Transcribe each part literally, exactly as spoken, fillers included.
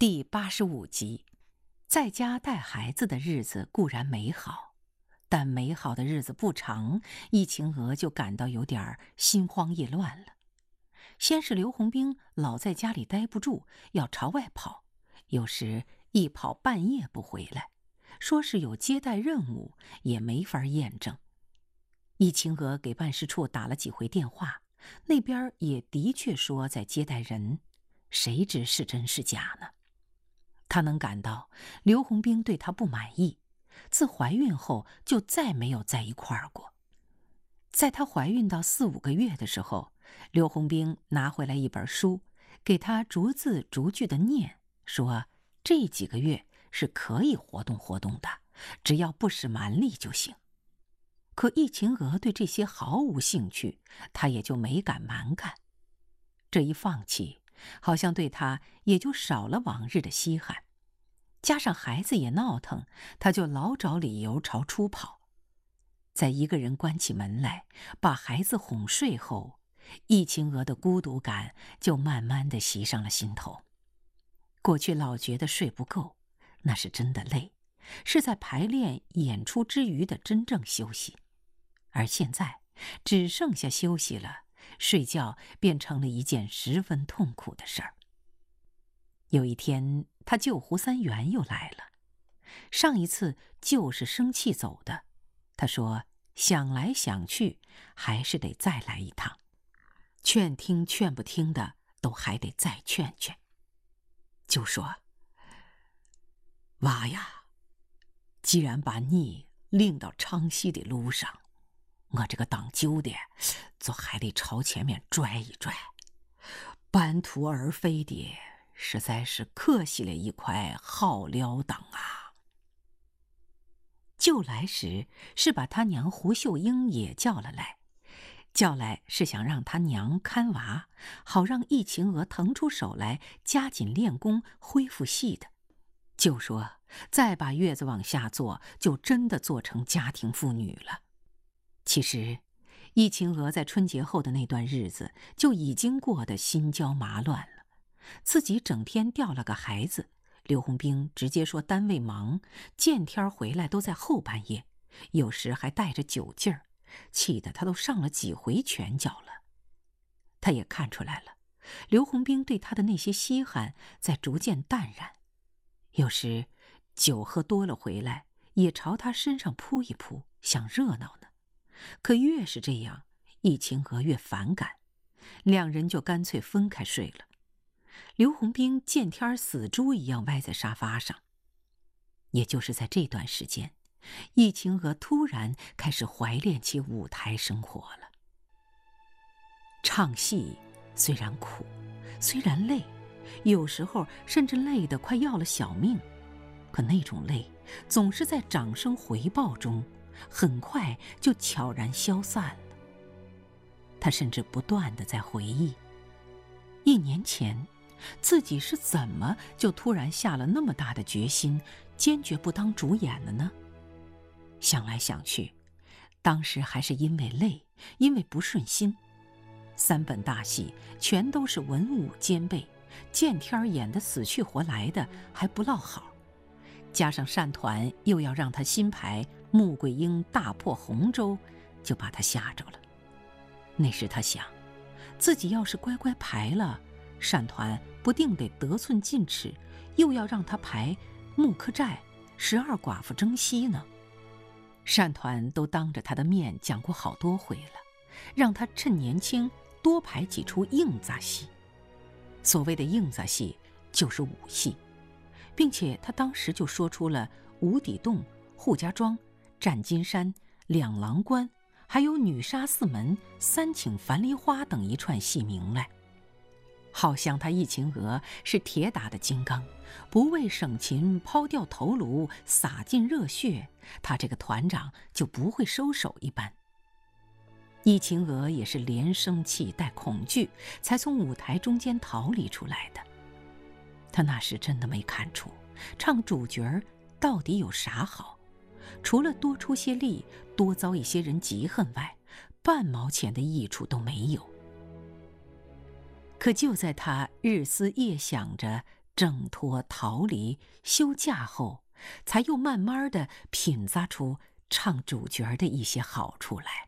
第八十五集，在家带孩子的日子固然美好，但美好的日子不长，易晴娥就感到有点心慌意乱了。先是刘洪兵老在家里待不住，要朝外跑，有时一跑半夜不回来，说是有接待任务，也没法验证。易晴娥给办事处打了几回电话，那边也的确说在接待人，谁知是真是假呢？她能感到刘洪兵对她不满意，自怀孕后就再没有在一块儿过。在她怀孕到四五个月的时候，刘洪兵拿回来一本书，给她逐字逐句的念，说这几个月是可以活动活动的，只要不使蛮力就行。可易晴娥对这些毫无兴趣，她也就没敢蛮干。这一放弃，好像对她也就少了往日的稀罕。加上孩子也闹腾，她就老找理由朝出跑。在一个人关起门来，把孩子哄睡后，易晴娥的孤独感就慢慢地袭上了心头。过去老觉得睡不够，那是真的累，是在排练演出之余的真正休息。而现在只剩下休息了，睡觉便成了一件十分痛苦的事儿。有一天，他舅胡三元又来了，上一次就是生气走的。他说想来想去，还是得再来一趟，劝听劝不听的，都还得再劝劝。就说：娃呀，既然把你领到昌西的路上，我这个当舅的就还得朝前面拽一拽，半途而废的实在是可惜了一块好料当啊。舅来时是把他娘胡秀英也叫了来，叫来是想让他娘看娃，好让易晴娥腾出手来加紧练功恢复戏的。舅说再把月子往下做，就真的做成家庭妇女了。其实易晴娥在春节后的那段日子就已经过得心焦麻乱了，自己整天掉了个孩子，刘洪兵直接说单位忙，见天回来都在后半夜，有时还带着酒劲儿，气得他都上了几回拳脚了。他也看出来了，刘洪兵对他的那些稀罕在逐渐淡然，有时酒喝多了回来，也朝他身上扑一扑，想热闹呢。可越是这样，易晴娥越反感，两人就干脆分开睡了。刘洪兵见天死猪一样歪在沙发上。也就是在这段时间，易晴娥突然开始怀恋起舞台生活了。唱戏虽然苦，虽然累，有时候甚至累得快要了小命，可那种累总是在掌声回报中很快就悄然消散了。他甚至不断地在回忆，一年前自己是怎么就突然下了那么大的决心，坚决不当主演了呢？想来想去，当时还是因为累，因为不顺心。三本大戏全都是文武兼备，见天演得死去活来的，还不落好。加上单团又要让他新排穆桂英大破洪州，就把他吓着了。那时他想，自己要是乖乖排了，单团不定得得寸进尺，又要让他排穆克寨、十二寡妇征西呢。单团都当着他的面讲过好多回了，让他趁年轻多排几出硬杂戏。所谓的硬杂戏就是武戏，并且他当时就说出了无底洞、扈家庄、战金山、两郎关，还有女杀四门、三请樊梨花等一串戏名来。好像他易晴娥是铁打的金刚，不为省勤抛掉头颅，洒尽热血，他这个团长就不会收手一般。易晴娥也是连生气带恐惧，才从舞台中间逃离出来的。他那时真的没看出唱主角到底有啥好，除了多出些力，多遭一些人嫉恨外，半毛钱的益处都没有。可就在他日思夜想着挣脱逃离休假后，才又慢慢的品咂出唱主角的一些好处来。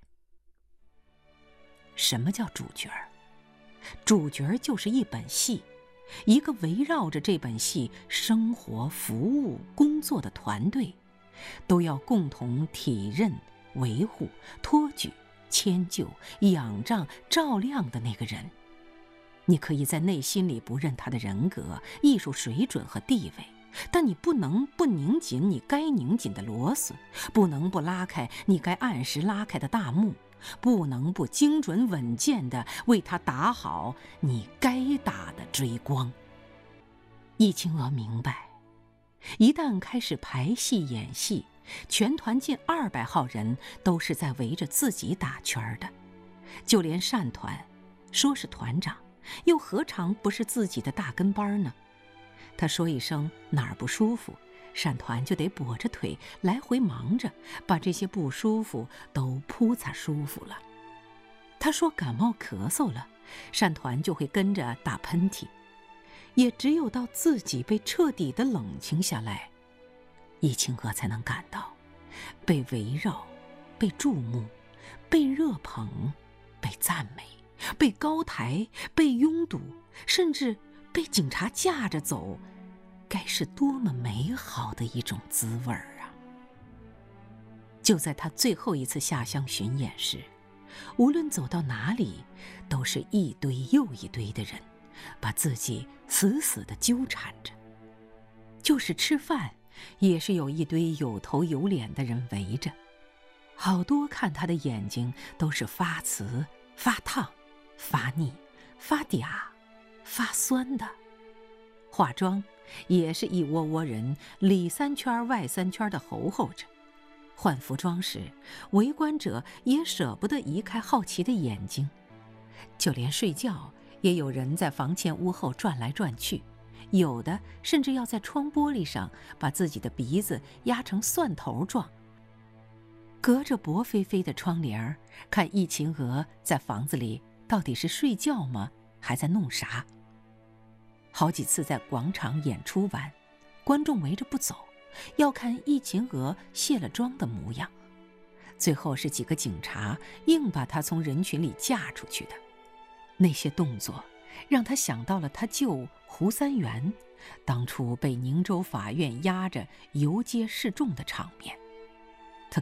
什么叫主角？主角就是一本戏，一个围绕着这本戏生活、服务、工作的团队，都要共同体认、维护、托举、迁就、仰仗、照亮的那个人。你可以在内心里不认他的人格、艺术水准和地位，但你不能不拧紧你该拧紧的螺丝，不能不拉开你该按时拉开的大幕，不能不精准稳健地为他打好你该打的追光。易清娥明白，一旦开始排戏演戏，全团近二百号人都是在围着自己打圈的，就连扇团，说是团长，又何尝不是自己的大跟班呢？他说一声哪儿不舒服，扇团就得跛着腿来回忙着，把这些不舒服都扑擦舒服了。他说感冒咳嗽了，扇团就会跟着打喷嚏。也只有到自己被彻底的冷清下来，易清娥才能感到被围绕、被注目、被热捧、被赞美、被高抬、被拥堵，甚至被警察架着走，该是多么美好的一种滋味儿啊！就在他最后一次下乡巡演时，无论走到哪里，都是一堆又一堆的人，把自己死死地纠缠着。就是吃饭，也是有一堆有头有脸的人围着，好多看他的眼睛都是发慈、发烫、发腻、发嗲、发酸的。化妆也是一窝窝人里三圈外三圈的候候着。换服装时，围观者也舍不得移开好奇的眼睛。就连睡觉，也有人在房前屋后转来转去，有的甚至要在窗玻璃上把自己的鼻子压成蒜头状。隔着薄飞飞的窗帘，看易清娥在房子里到底是睡觉吗，还在弄啥？好几次在广场演出完，观众围着不走，要看易清娥卸了妆的模样。最后是几个警察硬把她从人群里架出去的。那些动作让他想到了他舅胡三元当初被宁州法院押着游街示众的场面。